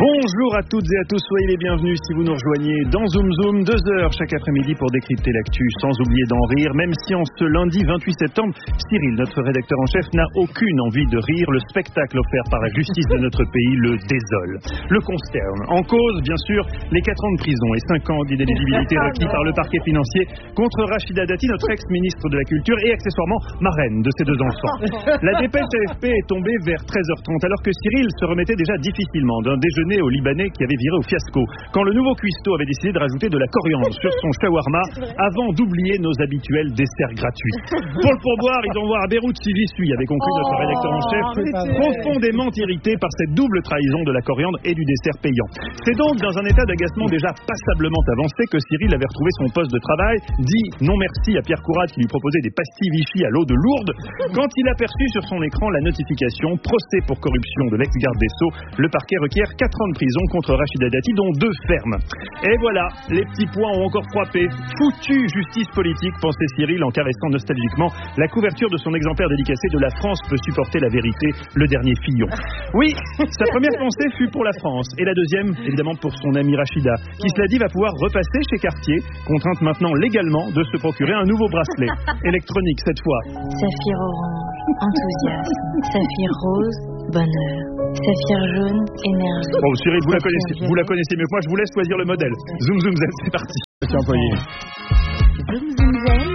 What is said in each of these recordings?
Bonjour à toutes et à tous, soyez les bienvenus si vous nous rejoignez dans Zoom Zoom, 2 heures chaque après-midi pour décrypter l'actu, sans oublier d'en rire, même si en ce lundi 28 septembre, Cyril, notre rédacteur en chef, n'a aucune envie de rire. Le spectacle offert par la justice de notre pays le désole, le consterne. En cause, bien sûr, les 4 ans de prison et 5 ans d'inéligibilité requis par le parquet financier contre Rachida Dati, notre ex-ministre de la Culture et accessoirement marraine de ses 2 enfants. La dépêche AFP est tombée vers 13h30 alors que Cyril se remettait déjà difficilement d'un déjeuner au Libanais qui avait viré au fiasco, quand le nouveau cuistot avait décidé de rajouter de la coriandre sur son shawarma avant d'oublier nos habituels desserts gratuits. Pour le pourboire, ils envoient à Beyrouth si j'y suis, avait conclu notre rédacteur en chef, profondément irrité par cette double trahison de la coriandre et du dessert payant. C'est donc dans un état d'agacement déjà passablement avancé que Cyril avait retrouvé son poste de travail, dit non merci à Pierre Courade qui lui proposait des pastilles Vichy à l'eau de Lourdes, quand il aperçut sur son écran la notification procès pour corruption de l'ex-garde des Sceaux. Le parquet requiert 4 ans de prison contre Rachida Dati, dont 2 fermes. Et voilà, les petits points ont encore frappé. Foutue justice politique, pensait Cyril en caressant nostalgiquement la couverture de son exemplaire dédicacé de La France peut supporter la vérité, le dernier Fillon. Oui, sa première pensée fut pour la France, et la deuxième, évidemment, pour son amie Rachida, qui, cela dit, va pouvoir repasser chez Cartier, contrainte maintenant légalement de se procurer un nouveau bracelet, électronique cette fois. Saphir orange, enthousiasme. Saphir rose, bonheur. Saphir jaune, énergie. Bon, Cyril, vous la connaissez mieux que moi, je vous laisse choisir le modèle. Zoom, zoom, zen, c'est parti. Monsieur employé. Zoom, zoom, zen.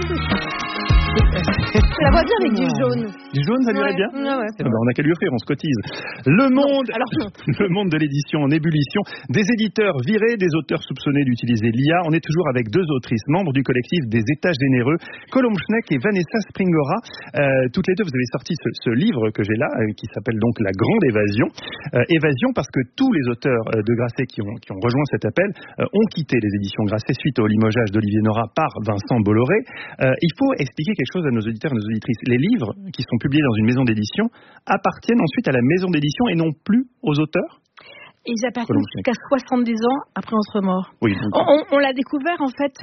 Je la vois bien avec du jaune. Du jaune, ça lui irait bien? Ouais. On n'a qu'à lui offrir, on se cotise. Le monde de l'édition en ébullition. Des éditeurs virés, des auteurs soupçonnés d'utiliser l'IA. On est toujours avec 2 autrices, membres du collectif des États généreux, Colombe Schneck et Vanessa Springora. Toutes les deux, vous avez sorti ce livre que j'ai là, qui s'appelle donc La Grande Évasion. Évasion parce que tous les auteurs de Grasset qui ont rejoint cet appel ont quitté les éditions Grasset suite au limogeage d'Olivier Nora par Vincent Bolloré. Il faut expliquer quelque chose à nos auditeurs et nos auditrices. Les livres qui sont publiés dans une maison d'édition appartiennent ensuite à la maison d'édition et non plus aux auteurs? Ils appartiennent jusqu'à 70 ans après notre mort. Oui, on l'a découvert en fait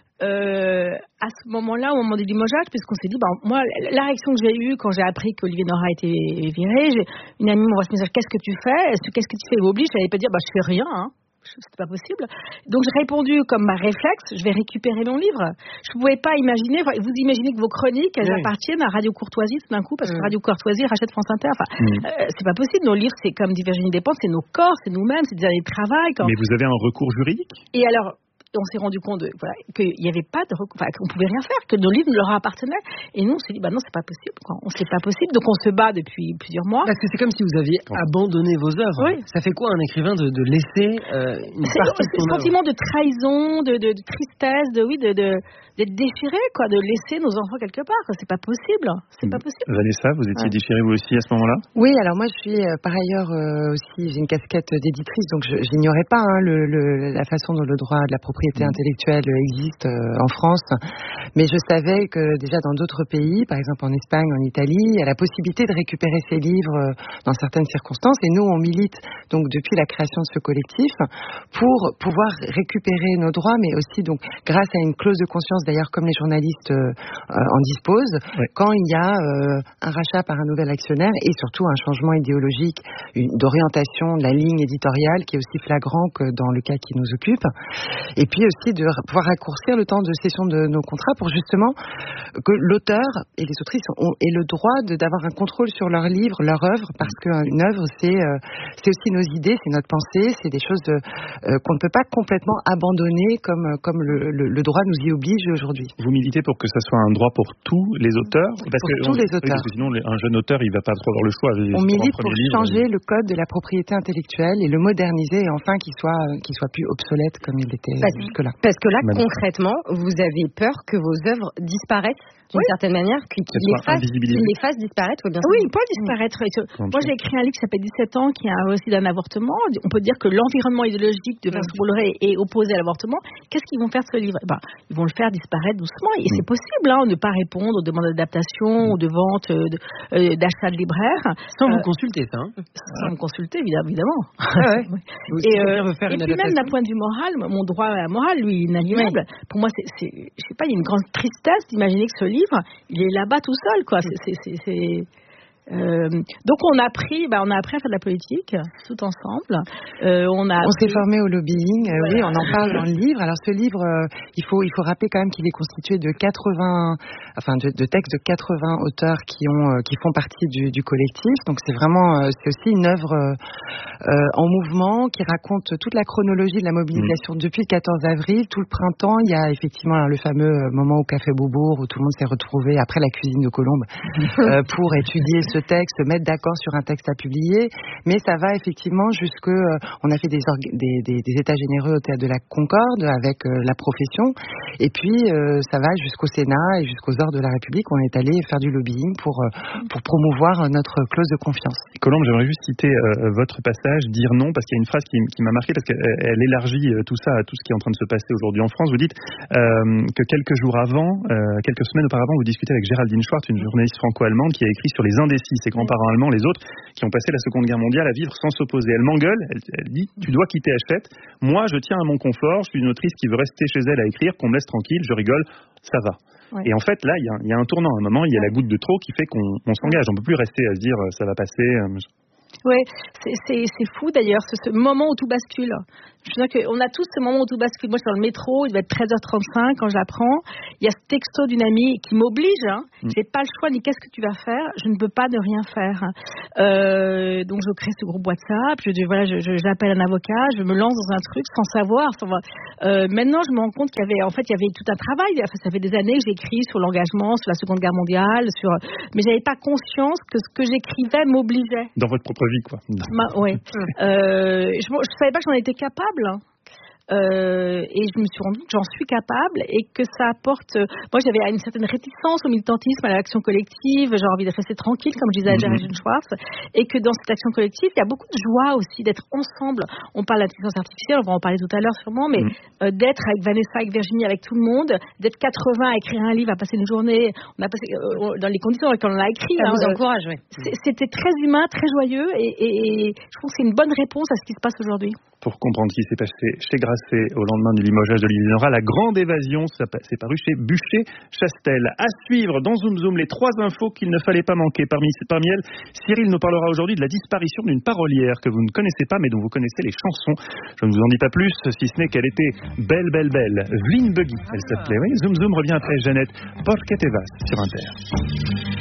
à ce moment-là, au moment du limogeage, puisqu'on s'est dit, moi, la réaction que j'ai eue quand j'ai appris qu'Olivier Nora a été viré, une amie m'envoie ce message, qu'est-ce que tu fais? Qu'est-ce que tu fais? Il m'oblige, je n'allais pas dire, je fais rien, hein. C'était pas possible. Donc j'ai répondu comme ma réflexe, je vais récupérer mon livre. Je ne pouvais pas imaginer, vous imaginez que vos chroniques, elles appartiennent à Radio Courtoisie tout d'un coup, parce que Radio Courtoisie rachète France Inter. C'est pas possible. Nos livres, c'est comme dit Virginie Despentes, c'est nos corps, c'est nous-mêmes, c'est des années de travail. Mais vous avez un recours juridique? Et alors, on s'est rendu compte qu'il n'y avait pas de recours, qu'on pouvait rien faire, que nos livres leur appartenaient. Et nous, on s'est dit, non, c'est pas possible. C'est pas possible. Donc on se bat depuis plusieurs mois. Parce que c'est comme si vous aviez abandonné vos œuvres. Oui. Ça fait quoi un écrivain de laisser une partie de son œuvre? Sentiment de trahison, de tristesse, d'être déchiré, de laisser nos enfants quelque part. C'est pas possible. C'est pas possible. Vanessa, vous étiez déchirée vous aussi à ce moment-là? Oui, alors moi je suis par ailleurs aussi, j'ai une casquette d'éditrice, donc j'ignorais pas la façon dont le droit de la propriété intellectuelle existe en France, mais je savais que déjà dans d'autres pays, par exemple en Espagne, en Italie, il y a la possibilité de récupérer ces livres dans certaines circonstances, et nous on milite donc depuis la création de ce collectif pour pouvoir récupérer nos droits, mais aussi donc grâce à une clause de conscience, d'ailleurs comme les journalistes en disposent, quand il y a un rachat par un nouvel actionnaire et surtout un changement idéologique, d'orientation de la ligne éditoriale qui est aussi flagrant que dans le cas qui nous occupe, et puis aussi de pouvoir raccourcir le temps de cession de nos contrats pour justement que l'auteur et les autrices aient le droit d'avoir un contrôle sur leur livre, leur œuvre, parce qu'une œuvre c'est aussi nos idées, c'est notre pensée, c'est des choses qu'on ne peut pas complètement abandonner comme le droit nous y oblige aujourd'hui. Vous militez pour que ça soit un droit pour tous les auteurs? Tous les auteurs. Parce que sinon un jeune auteur il va pas trop avoir le choix. On milite pour changer le code de la propriété intellectuelle et le moderniser et enfin qu'il soit plus obsolète comme il était jusque-là. Parce que là, concrètement, vous avez peur que vos œuvres disparaissent d'une certaine manière, qu'il les fasse disparaître, bien sûr. Oui, pas disparaître. Moi, j'ai écrit un livre qui s'appelle 17 ans, qui est un récit d'un avortement. On peut dire que l'environnement idéologique de Vincent Bolloré est opposé à l'avortement. Qu'est-ce qu'ils vont faire ce livre? Ils vont le faire disparaître doucement. Et c'est possible, ne pas répondre aux demandes d'adaptation, ou de vente, d'achat de libraire. Sans vous consulter, ça, hein? Sans me consulter, évidemment. Et puis même d'un point de vue moral, mon droit à la morale, lui, inaliénable. Pour moi, je sais pas, il y a une grande tristesse d'imaginer que ce livre, il est là-bas tout seul, quoi. Donc on a appris à faire de la politique tout ensemble. On s'est formé au lobbying, oui, on en parle dans le livre. Alors ce livre, il faut rappeler quand même qu'il est constitué de de textes de 80 auteurs qui font partie du collectif. Donc c'est aussi une œuvre en mouvement qui raconte toute la chronologie de la mobilisation depuis le 14 avril, tout le printemps. Il y a effectivement le fameux moment au Café Beaubourg où tout le monde s'est retrouvé après la cuisine de Colombe pour étudier ce texte, se mettre d'accord sur un texte à publier. Mais ça va effectivement on a fait des états généraux au Théâtre de la Concorde avec la profession. Et puis ça va jusqu'au Sénat et jusqu'aux ordres de la République. On est allé faire du lobbying pour promouvoir notre clause de confiance. Colombe, j'aimerais juste citer votre passage, dire non, parce qu'il y a une phrase qui m'a marqué, parce qu'elle élargit tout ça à tout ce qui est en train de se passer aujourd'hui en France. Vous dites que quelques semaines auparavant, vous discutez avec Géraldine Schwartz, une journaliste franco-allemande qui a écrit sur les indécis, ses grands-parents allemands, les autres, qui ont passé la Seconde Guerre mondiale à vivre sans s'opposer. Elle m'engueule, elle dit « Tu dois quitter Hachette. Moi, je tiens à mon confort. Je suis une autrice qui veut rester chez elle à écrire, qu'on me laisse tranquille. Je rigole. Ça va. » Ouais. Et en fait, là, il y a un tournant. À un moment, il y a la goutte de trop qui fait qu'on s'engage. On ne peut plus rester à se dire « Ça va passer. » Oui, c'est fou d'ailleurs, ce moment où tout bascule. Je veux dire qu'on a tous ce moment où tout bascule. Moi, je suis dans le métro, il va être 13h35 quand j'apprends. Il y a ce texto d'une amie qui m'oblige. Je n'ai pas le choix, ni qu'est-ce que tu vas faire. Je ne peux pas ne rien faire. Donc, je crée ce groupe WhatsApp. J'appelle un avocat. Je me lance dans un truc sans savoir. Maintenant, je me rends compte qu'il y avait tout un travail. Ça fait des années que j'écris sur l'engagement, sur la Seconde Guerre mondiale, mais j'avais pas conscience que ce que j'écrivais m'obligeait. Dans votre propre vie, quoi. Oui. Je savais pas que j'en étais capable. Et je me suis rendu compte que j'en suis capable et que ça apporte. Moi, j'avais une certaine réticence au militantisme, à l'action collective. J'ai envie de rester tranquille, comme je disais à Géraldine Schwartz, et que dans cette action collective, il y a beaucoup de joie aussi d'être ensemble. On parle d'intelligence artificielle, on va en parler tout à l'heure sûrement, mais d'être avec Vanessa, avec Virginie, avec tout le monde, d'être 80 à écrire un livre, à passer une journée. On a passé dans les conditions dans lesquelles on l'a écrit. Ça vous encourage, oui. C'était très humain, très joyeux, et je trouve que c'est une bonne réponse à ce qui se passe aujourd'hui. Pour comprendre ce qui s'est passé chez Grasset au lendemain du limogeage d'Olivier Nora, La Grande Évasion, c'est paru chez Bucher-Chastel. À suivre dans Zoom Zoom les 3 infos qu'il ne fallait pas manquer. Parmi elles, Cyril nous parlera aujourd'hui de la disparition d'une parolière que vous ne connaissez pas mais dont vous connaissez les chansons. Je ne vous en dis pas plus, si ce n'est qu'elle était belle. Vline Buggy, elle s'appelait. Oui, Zoom Zoom revient après Jeannette Porquetevas sur Inter.